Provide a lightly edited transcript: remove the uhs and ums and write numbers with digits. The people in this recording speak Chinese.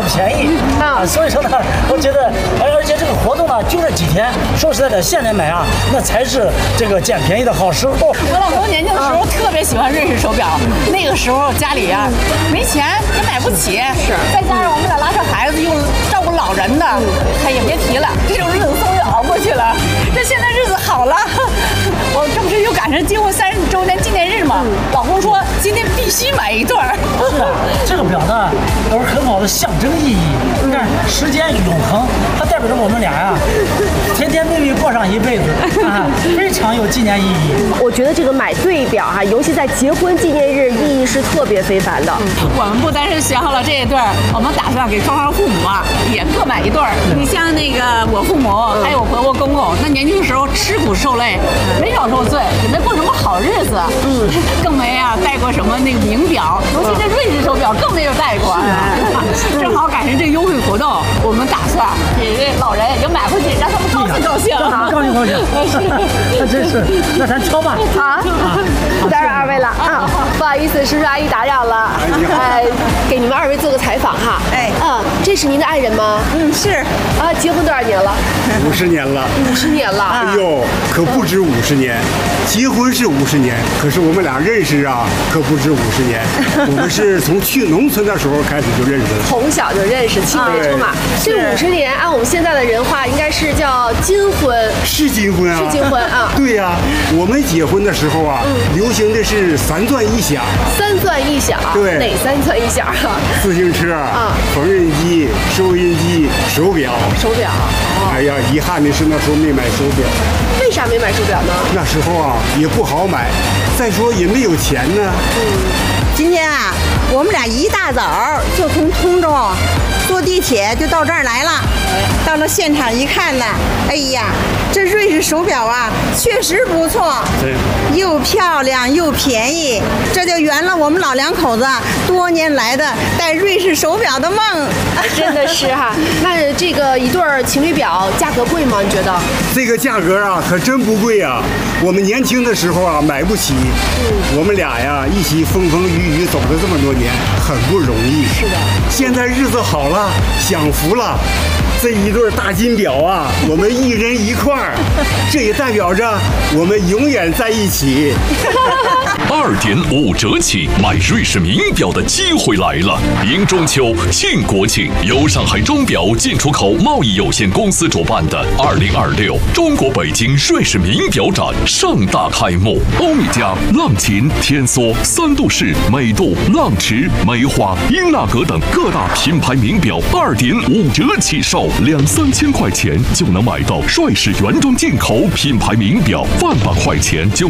便宜啊，所以说呢，我觉得，而且这个活动呢就这几天，说实在的，现在买啊，那才是这个捡便宜的好时候。 我老公年轻的时候特别喜欢瑞士手表，那个时候家里啊没钱也买不起，再加上我们俩拉扯孩子又照顾老人的，他也别提了，这种日子终于熬过去了。这现在日子好了，我这不是又赶上结婚30周年纪念日嘛，老公说今天必须买一对儿。 是啊，这个表呢都是很好的象征意义。你看，时间永恒，它代表着我们俩呀，甜甜蜜蜜过上一辈子啊，非常有纪念意义。 我觉得这个买对表哈，尤其在结婚纪念日，意义是特别非凡的。 我们不单是选好了这一对儿，我们打算给双方父母啊也各买一对儿。你像那个我父母还有我婆婆公公，那年轻的时候吃苦受累，没少受罪，也没过什么好日子，更没啊戴过什么那个名表，尤其这瑞士手表更没有戴过。正好赶上这优惠活动，我们打算给这老人也就买回去，让他们高兴高兴。 高兴高兴，那真是，那咱挑吧。 好，不打扰二位了啊，不好意思，叔叔阿姨打扰了。给你们二位做个采访哈。这是您的爱人吗？ 是啊，结婚多少年了 ？50年了。 50年了。 哎呦，可不止50年，结婚是50年，可是我们俩认识啊，可不止50年。我们是从去农村的时候开始就认识的， 从小就认识，青梅竹马。这50年按我们现在的人话，应该是叫金婚。 是金婚啊， 是金婚啊。 对呀，我们结婚的时候啊，流行的是3钻1响。 3钻1响。 对。 哪3钻1响啊？ 自行车缝纫机、收音机、手表。 手表。 哎呀，遗憾的是那时候没买手表。 为啥没买手表呢？ 那时候啊也不好买，再说也没有钱呢。 今天啊，我们俩一大早就从通州坐地铁就到这儿来了。到了现场一看呢，哎呀，这瑞士手表啊，确实不错，又漂亮又便宜，这就圆了我们老两口子多年来的戴瑞士手表的梦。 真的是哈，那这个一对情侣表价格贵吗？你觉得？ 这个价格啊，可真不贵啊。我们年轻的时候啊，买不起。我们俩呀，一起风风雨雨走了这么多年，很不容易。 是的。 现在日子好了，享福了。这一对大金表啊，我们一人一块儿，这也代表着我们永远在一起。 2.5折起买瑞士名表的机会来了！迎中秋、庆国庆，由上海钟表进出口贸易有限公司主办的2026中国北京瑞士名表展盛大开幕。欧米茄、浪琴、天梭、三度式、美度、浪驰、梅花、英纳格等各大品牌名表2.5折起售，2-3千块钱就能买到瑞士原装进口品牌名表，万把块钱就